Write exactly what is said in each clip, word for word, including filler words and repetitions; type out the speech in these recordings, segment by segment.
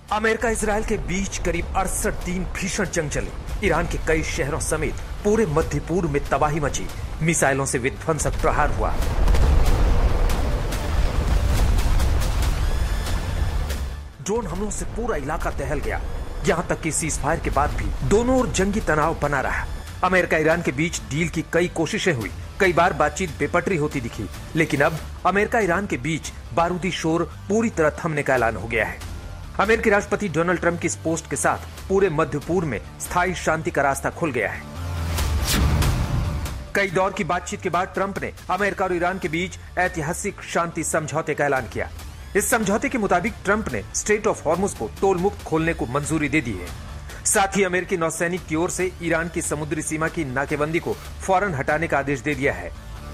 America Israel के बीच करीब अड़सठ दिन भीषण जंग चली। ईरान के कई शहरों समेत पूरे मध्य पूर्व में तबाही मची। मिसाइलों से विध्वंसक प्रहार हुआ। ड्रोन हमलों से पूरा इलाका दहल गया। यहां तक कि सीज फायर के बाद भी दोनों ओर जंगी तनाव बना रहा। अमेरिका ईरान के बीच डील की कई कोशिशें हुई। कई बार बातचीत बेपटरी होती दिखी, लेकिन अब अमेरिका ईरान के बीच बारूदी शोर पूरी तरह थमने का ऐलान हो गया है। अमेरिकी राष्ट्रपति डोनाल्ड ट्रंप की इस पोस्ट के साथ पूरे मध्य पूर्व में स्थायी शांति का रास्ता खुल गया है। कई दौर की बातचीत के बाद ट्रंप ने अमेरिका और ईरान के बीच ऐतिहासिक शांति समझौते का ऐलान किया। इस समझौते के मुताबिक ट्रंप ने स्ट्रेट ऑफ हॉर्मुज को टोल मुक्त खोलने को मंजूरी दे दी है। साथ ही अमेरिकी नौसैनिक की ओर से ईरान की समुद्री सीमा की नाकेबंदी को फौरन हटाने का आदेश दे दिया है।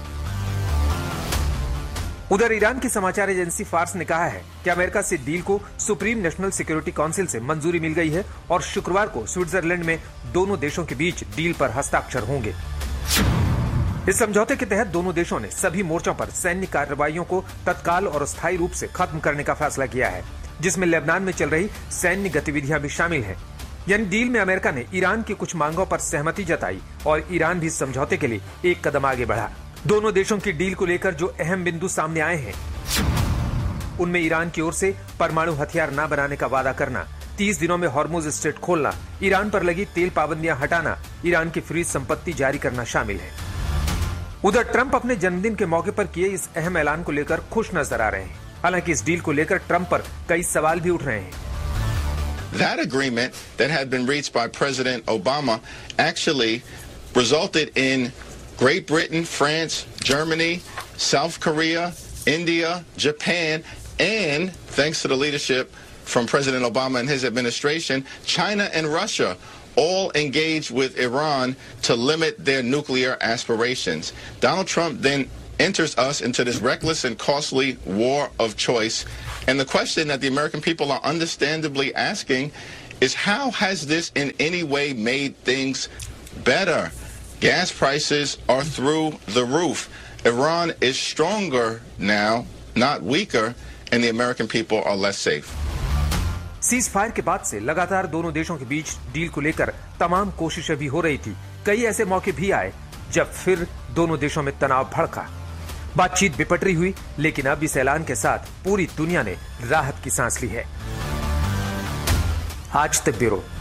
उधर ईरान की समाचार एजेंसी फार्स ने कहा है कि अमेरिका से डील को सुप्रीम नेशनल सिक्योरिटी काउंसिल से मंजूरी मिल गई है और शुक्रवार को स्विट्जरलैंड में दोनों देशों के बीच डील पर हस्ताक्षर होंगे। इस समझौते के तहत दोनों देशों ने सभी मोर्चों पर सैन्य कार्रवाइयों को तत्काल और अस्थायी रूप से खत्म करने का फैसला किया है, जिसमें लेबनान में चल रही सैन्य गतिविधियां भी शामिल हैं। यानी डील में अमेरिका ने ईरान की कुछ मांगों पर सहमति जताई और ईरान भी समझौते के लिए एक कदम आगे बढ़ा। दोनों देशों की डील को लेकर जो अहम बिंदु सामने आए हैं, उनमें ईरान की ओर से परमाणु हथियार न बनाने का वादा करना, तीस दिनों में हॉर्मुज स्ट्रेट खोलना, ईरान पर लगी तेल पाबंदियां हटाना, ईरान की फ्रीज संपत्ति जारी करना शामिल है। उधर ट्रंप अपने जन्मदिन के मौके पर किए इस अहम ऐलान को लेकर खुश नजर आ रहे हैं। हालांकि इस डील को लेकर ट्रंप पर कई सवाल भी उठ रहे हैं। That agreement that had been reached by President Obama actually resulted in Great Britain, France, Germany, South Korea, India, Japan, and thanks to the leadership from President Obama and his administration, China and Russia all engaged with Iran to limit their nuclear aspirations. Donald Trump then enters us into this reckless and costly war of choice. And the question that the American people are understandably asking is, how has this in any way made things better? Gas prices are through the roof. Iran is stronger now, not weaker, and the American people are less safe. Cease fire के बाद से लगातार दोनों देशों के बीच deal को लेकर तमाम कोशिशें भी हो रही थी। कई ऐसे मौके भी आए जब फिर दोनों देशों में तनाव भड़का, बातचीत बेपटरी हुई, लेकिन अब इस ऐलान के साथ पूरी दुनिया ने राहत की सांस ली है। आज तक ब्यूरो।